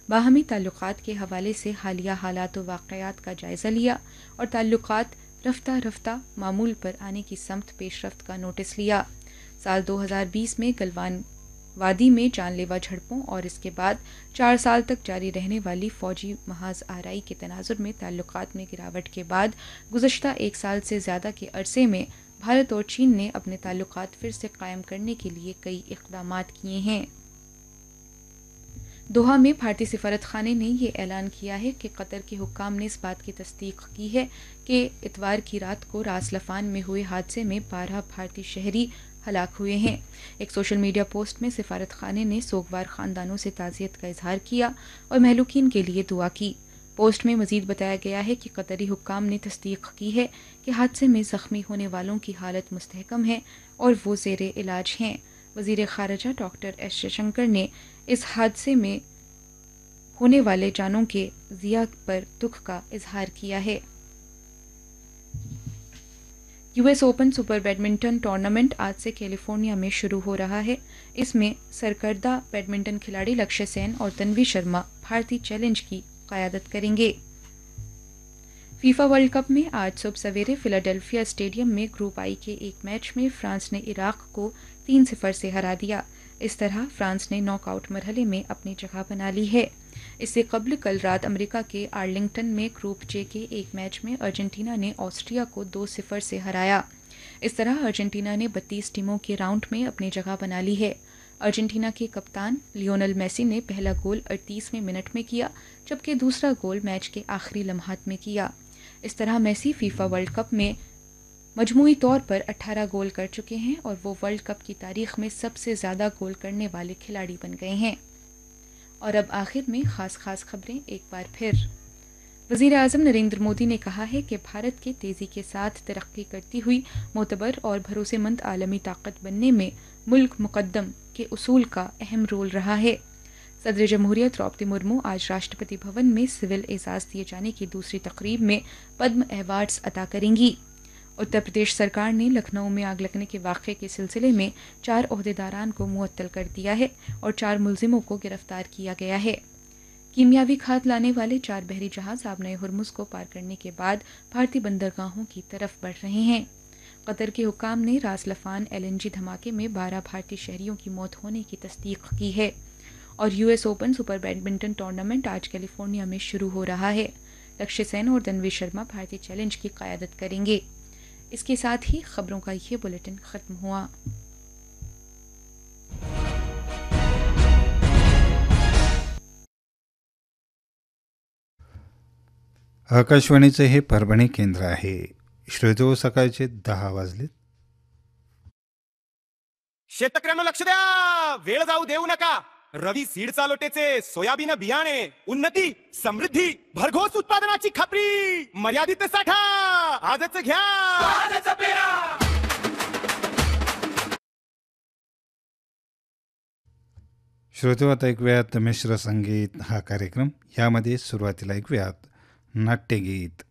باہمی تعلقات کے حوالے سے حالیہ حالات و واقعات کا جائزہ لیا اور تعلقات رفتہ رفتہ معمول پر آنے کی سمت پیش رفت کا نوٹس لیا۔ سال 2020 میں گلوان وادی میں جان لیوا جھڑپوں اور اس کے بعد 4 سال تک جاری رہنے والی فوجی محاذ آرائی کے تناظر میں تعلقات میں گراوٹ کے بعد گزشتہ 1 سال سے زیادہ کے عرصے میں بھارت اور چین نے اپنے تعلقات پھر سے قائم کرنے کے لیے کئی اقدامات کیے ہیں۔ دوحہ میں بھارتی سفارت خانے نے یہ اعلان کیا ہے کہ قطر کے حکام نے اس بات کی تصدیق کی ہے کہ اتوار کی رات کو راس لفان میں ہوئے حادثے میں 12 بھارتی شہری ہلاک ہوئے ہیں۔ ایک سوشل میڈیا پوسٹ میں سفارت خانے نے سوگوار خاندانوں سے تعزیت کا اظہار کیا اور مہلوکین کے لیے دعا کی۔ پوسٹ میں مزید بتایا گیا ہے کہ قطری حکام نے تصدیق کی ہے کہ حادثے میں زخمی ہونے والوں کی حالت مستحکم ہے اور وہ زیر علاج ہیں۔ وزیر خارجہ ڈاکٹر ایس جے شنکر نے اس حادثے میں ہونے والے جانوں کے ضیاع پر دکھ کا اظہار کیا ہے۔ U S open super badminton tournament آج سے کیلیفورنیا میں شروع ہو رہا ہے۔ اس میں سرکردہ بیڈمنٹن کھلاڑی لکشیہ سین اور تنوی شرما بھارتی چیلنج کی قیادت کریں گے۔ فیفا ورلڈ کپ میں آج صبح سویرے فلاڈیلفیا اسٹیڈیم میں گروپ آئی کے ایک میچ میں فرانس نے عراق کو 3-0 سے ہرا دیا۔ اس طرح فرانس نے ناک آؤٹ مرحلے میں اپنی جگہ بنا لی ہے۔ اس سے قبل کل رات امریکہ کے آرلنگٹن میں گروپ جے کے ایک میچ میں ارجنٹینا نے آسٹریا کو 2-0 سے ہرایا۔ اس طرح ارجنٹینا نے 32 ٹیموں کے راؤنڈ میں اپنی جگہ بنا لی ہے۔ ارجنٹینا کے کپتان لیونل میسی نے پہلا گول 38ویں منٹ میں کیا، جبکہ دوسرا گول میچ کے آخری لمحات میں کیا۔ اس طرح میسی فیفا ورلڈ کپ میں مجموعی طور پر 18 گول کر چکے ہیں اور وہ ورلڈ کپ کی تاریخ میں سب سے زیادہ گول کرنے والے کھلاڑی بن گئے ہیں۔ اور اب آخر میں خاص خبریں ایک بار پھر۔ وزیر اعظم نریندر مودی نے کہا ہے کہ بھارت کے تیزی کے ساتھ ترقی کرتی ہوئی معتبر اور بھروسے مند عالمی طاقت بننے میں ملک مقدم کے اصول کا اہم رول رہا ہے۔ صدر جمہوریہ دروپدی مرمو آج راشٹرپتی بھون میں سول اعزاز دیے جانے کی دوسری تقریب میں پدم ایوارڈز عطا کریں گی۔ اتر پردیش سرکار نے لکھنؤ میں آگ لگنے کے واقعے کے سلسلے میں 4 عہدیداران کو معطل کر دیا ہے اور 4 ملزموں کو گرفتار کیا گیا ہے۔ کیمیاوی کھاد لانے والے 4 بحری جہاز آبنائے ہرمز کو پار کرنے کے بعد بھارتی بندرگاہوں کی طرف بڑھ رہے ہیں۔ قطر کے حکام نے راس لفان LNG دھماکے میں 12 بھارتی شہریوں کی موت ہونے کی تصدیق کی ہے۔ اور U S open super badminton tournament آج کیلیفورنیا میں شروع ہو رہا ہے۔ لکشیہ سین اور تنوی شرما بھارتی چیلنج کی قیادت کریں گے۔ اس کے ساتھ ہی خبروں کا یہ بلیٹن ختم ہوا۔ आकाशवाणीचे हे परभणी केंद्र आहे। श्रोते सकाळचे 10 वाजलेत। शेतकऱ्यांना लक्ष द्या, वेळ जाऊ देऊ नका। रवी सीड चालोटेचे सोयाबीन बियाणे उन्नती समृद्धी भरघोस उत्पादनाची खात्री मर्यादित साठा आजच घ्या, आजच पेरा। श्रोते आता ऐकूयात मिश्र संगीत हा कार्यक्रम। यामध्ये सुरुवातीला ऐकूयात नाट्यगीत।